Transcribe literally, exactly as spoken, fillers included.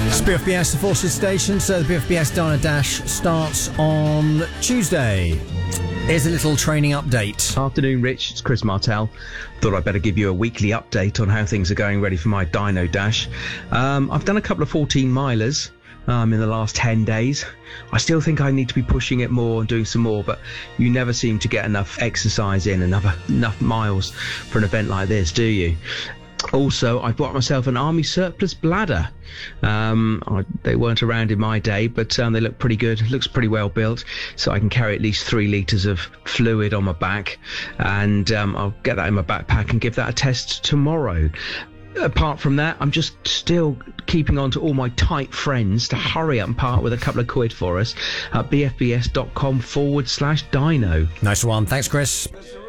It's B F B S, the Forces Station, so the B F B S Dyno Dash starts on Tuesday. Here's a little training update. Afternoon, Rich. It's Chris Martell. Thought I'd better give you a weekly update on how things are going ready for my Dyno Dash. Um, I've done a couple of fourteen milers um, in the last ten days. I still think I need to be pushing it more and doing some more, but you never seem to get enough exercise in, enough, enough miles for an event like this, do you? Also, I bought myself an army surplus bladder. Um, I, they weren't around in my day, but um, they look pretty good. Looks pretty well built, so I can carry at least three litres of fluid on my back, and um, I'll get that in my backpack and give that a test tomorrow. Apart from that, I'm just still keeping on to all my tight friends to hurry up and part with a couple of quid for us at bfbs.com forward slash dyno. Nice one. Thanks, Chris.